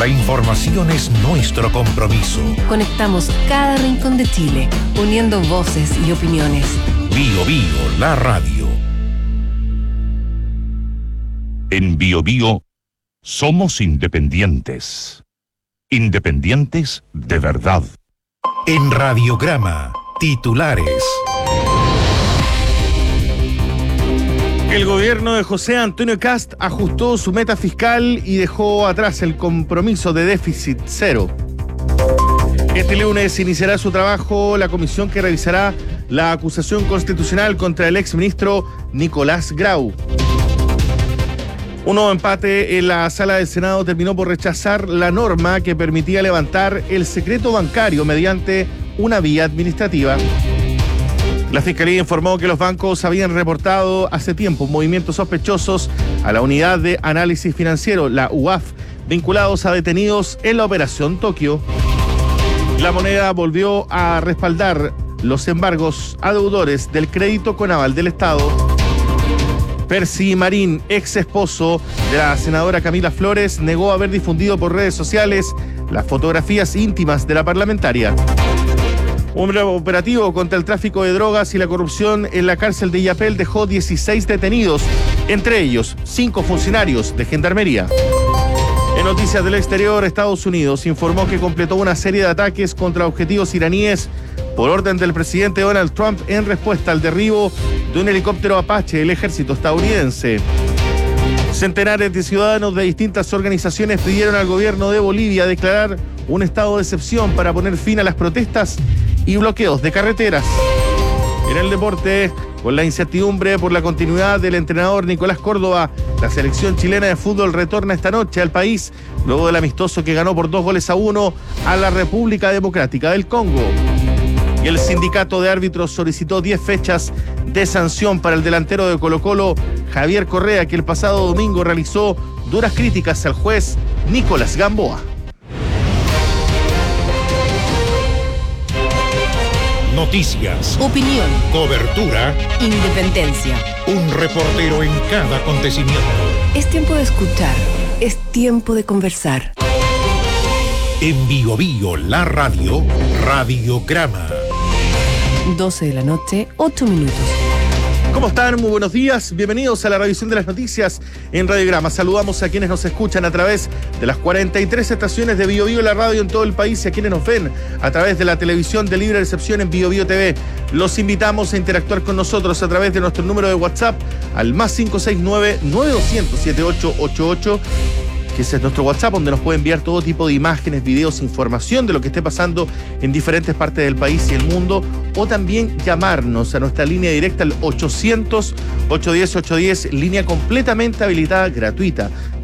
La información es nuestro compromiso. Conectamos cada rincón de Chile, uniendo voces y opiniones. Bío Bío, la radio. En Bío Bío somos independientes. Independientes de verdad. En Radiograma, titulares. El gobierno de José Antonio Kast ajustó su meta fiscal y dejó atrás el compromiso de déficit cero. Este lunes iniciará su trabajo la comisión que revisará la acusación constitucional contra el exministro Nicolás Grau. Un nuevo empate en la sala del Senado terminó por rechazar la norma que permitía levantar el secreto bancario mediante una vía administrativa. La Fiscalía informó que los bancos habían reportado hace tiempo movimientos sospechosos a la Unidad de Análisis Financiero, la UAF, vinculados a detenidos en la Operación Tokio. La Moneda volvió a respaldar los embargos a deudores del crédito con aval del Estado. Percy Marín, ex esposo de la senadora Camila Flores, negó haber difundido por redes sociales las fotografías íntimas de la parlamentaria. Un operativo contra el tráfico de drogas y la corrupción en la cárcel de Illapel dejó 16 detenidos, entre ellos 5 funcionarios de Gendarmería. En noticias del exterior, Estados Unidos informó que completó una serie de ataques contra objetivos iraníes por orden del presidente Donald Trump en respuesta al derribo de un helicóptero Apache del ejército estadounidense. Centenares de ciudadanos de distintas organizaciones pidieron al gobierno de Bolivia declarar un estado de excepción para poner fin a las protestas y bloqueos de carreteras. En el deporte, con la incertidumbre por la continuidad del entrenador Nicolás Córdoba, la selección chilena de fútbol retorna esta noche al país luego del amistoso que ganó por 2-1 a la República Democrática del Congo. Y el sindicato de árbitros solicitó 10 fechas de sanción para el delantero de Colo-Colo, Javier Correa, que el pasado domingo realizó duras críticas al juez Nicolás Gamboa. Noticias, Opinión, cobertura, independencia. un reportero en cada acontecimiento. Es tiempo de escuchar, es tiempo de conversar. En Bío Bío, la radio, Radiograma. 12 de la noche, 8 minutos. ¿Cómo están? Muy buenos días. Bienvenidos a la revisión de las noticias en Radiograma. Saludamos a quienes nos escuchan a través de las 43 estaciones de Bío Bío la radio en todo el país y a quienes nos ven a través de la televisión de libre recepción en Bío Bío TV. Los invitamos a interactuar con nosotros a través de nuestro número de WhatsApp al +569-9200-7888. Que ese es nuestro WhatsApp, donde nos puede enviar todo tipo de imágenes, videos, información de lo que esté pasando en diferentes partes del país y el mundo, o también llamarnos a nuestra línea directa al 800-810-810, línea completamente habilitada, gratuita.